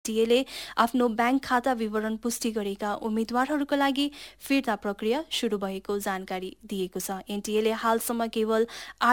एनटिएले आफ्नो ब्याङ्क खाता विवरण पुष्टि गरेका उम्मेद्वारहरूका लागि फिर्ता प्रक्रिया सुरु भएको जानकारी दिएको छ। एनटिएले हालसम्म केवल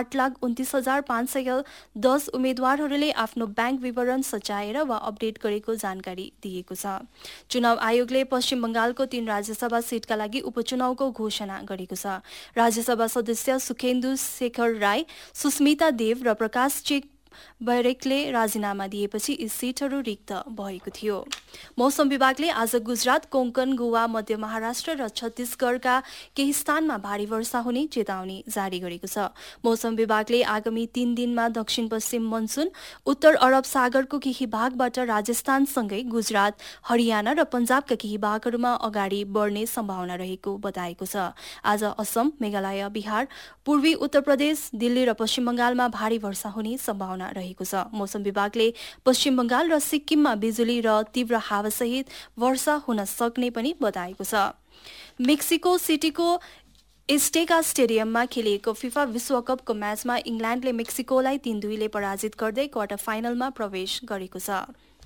8,29,510 उम्मेद्वारहरूले आफ्नो ब्याङ्क विवरण सच्याएर वा अपडेट गरेको जानकारी दिएको छ। चुनाव आयोगले पश्चिम बंगालको 3 राज्यसभा सिटका लागि उपचुनावको घोषणा गरेको छ। राज्यसभा सदस्य सुखेन्दु शेखर राय, सुस्मिता देव र प्रकाश चेक बैरेकले राजीनामा दिएपछि यी सीटहरू रिक्त भएको थियो। मौसम विभागले आज गुजरात, कोंकण, गोवा, मध्य महाराष्ट्र र छत्तीसगढ़का केही स्थानमा भारी वर्षा हुने चेतावनी जारी गरेको छ। मौसम विभागले आगामी 3 दिनमा दक्षिण पश्चिम मनसुन उत्तर अरब सागरको केही भागबाट राजस्थानसँगै गुजरात, हरियाणा र पञ्जाबका केही भागहरूमा अगाडि बढ्ने सम्भावना रहेको बताएको छ। आज असम, मेघालय, बिहार, पूर्वी उत्तर प्रदेश, दिल्ली र पश्चिम बंगालमा भारी वर्षा हुने सम्भावना रहेको छ। मौसम विभागले पश्चिम बंगाल र सिक्किममा बिजुली र तीव्र हावासहित वर्षा हुन सक्ने पनि बताएको छ। मेक्सिको सिटीको एस्टेका स्टेडियममा खेलिएको फिफा विश्वकपको म्याचमा इङ्ल्यान्डले मेक्सिकोलाई 3-2 पराजित गर्दै क्वार्टर फाइनलमा प्रवेश गरेको छ।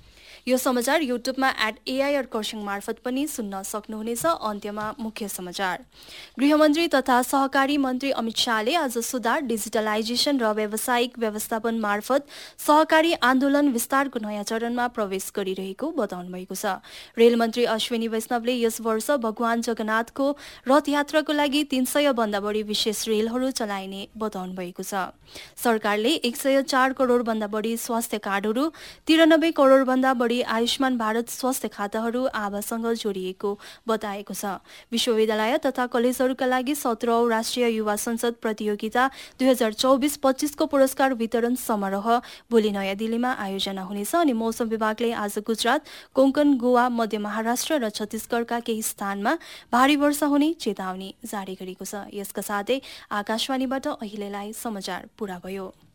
यो समाचार युट्युबमा @AIR खरसाङ मार्फत पनि सुन्न सक्नुहुनेछ। अन्त्यमा मुख्य समाचार। गृहमन्त्री तथा सहकारी मन्त्री अमित शाहले आज सुधार, डिजिटलाइजेसन र व्यावसायिक व्यवस्थापन मार्फत सहकारी आन्दोलन विस्तारको नयाँ चरणमा प्रवेश गरिरहेको बताउनु भएको छ। रेल मन्त्री अश्विनी वैष्णवले यस वर्ष भगवान जगन्नाथको रथयात्राको लागि 300 भन्दा बढी विशेष रेलहरू चलाइने बताउनु भएको छ। सरकारले 104 करोड भन्दा बढी स्वास्थ्य कार्डहरू, 93 करोड भन्दा बढी आयुष्मान भारत स्वास्थ्य खाताहरू आभासँग जोडिएको बताएको छ। विश्वविद्यालय तथा कलेजहरूका लागि 17औं राष्ट्रिय युवा संसद प्रतियोगिता 2024-25 को पुरस्कार वितरण समारोह भोलि नयाँ दिल्लीमा आयोजना हुनेछ। अनि मौसम विभागले आज गुजरात, कोंकण, गोवा, मध्य महाराष्ट्र र छत्तीसगढ़का केही स्थानमा भारी वर्षा हुने चेतावनी जारी गरेको छ। यसका साथै आकाशवाणीबाट अहिलेलाई समाचार पूरा भयो।